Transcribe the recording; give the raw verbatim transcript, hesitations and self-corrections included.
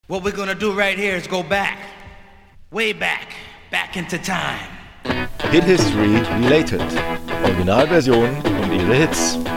What we're gonna do right here is go back, way back, back into time. Hit History Related. Originalversion und ihre Hits.